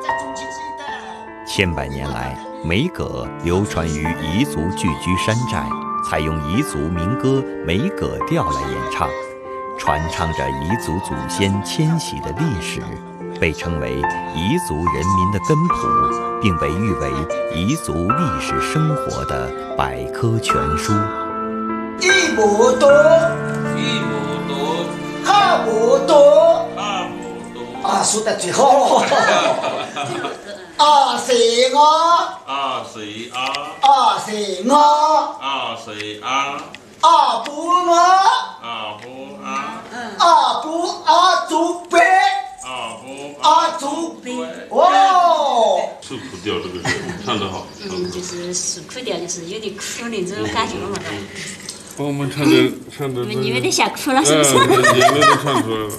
千百年来，梅葛流传于彝族聚居山寨，采用彝族民歌梅葛调来演唱，传唱着彝族祖先迁徙的历史，被称为彝族人民的根谱，并被誉为彝族历史生活的百科全书。 一亩多， 一亩多， 二亩多， 二亩多。 啊，说的最好。二四二， 二四二， 二四二， 二四二， 二不二， 二不二， 二不二足背， 二不二足背。 哦。 受苦调这个唱得好。 就是受苦调，就是有点苦的这种感觉嘛。 我们唱的， 你们得想哭了是不是？ 眼泪都唱出来了。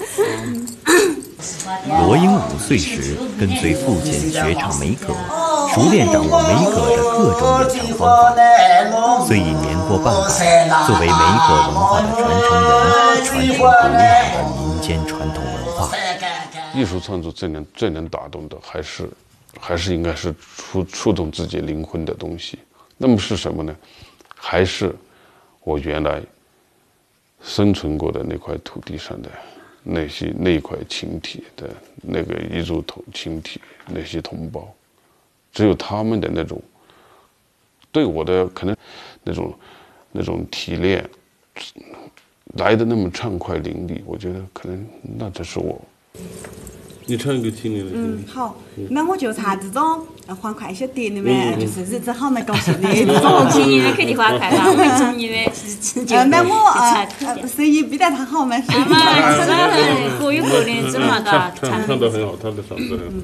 罗英5岁时跟随父亲学唱梅葛，熟练掌握梅葛的各种演唱方法。虽已年过半百，作为梅葛文化的传承人，传承古老的民间传统文化。 艺术创作最能打动的，还是应该是触动自己灵魂的东西。那么是什么呢？还是我原来生存过的那块土地上的那一块群体的那个彝族群体，那些同胞，只有他们的那种对我的可能那种提炼来的那么畅快淋漓，我觉得可能那才是我。你唱一个听你的。 好，那我就唱这种欢快一些点的嘛，就是日子好蛮高兴的这种。 听你的肯定欢快啦，会听你的是就。 那我声音比他好嘛。 各有各的这么个唱得很好，他的嗓子很好。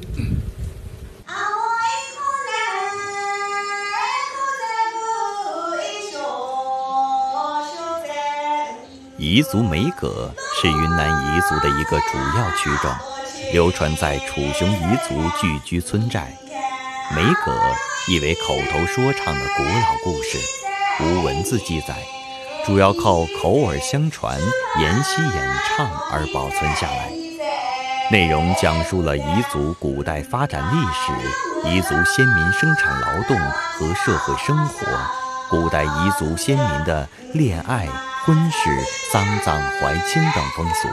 彝族梅葛是云南彝族的一个主要曲种，流传在楚雄彝族聚居村寨。梅葛意为口头说唱的古老故事，无文字记载，主要靠口耳相传、沿袭演唱而保存下来。内容讲述了彝族古代发展历史、彝族先民生产劳动和社会生活，古代彝族先民的恋爱、婚事、丧葬、怀亲等风俗。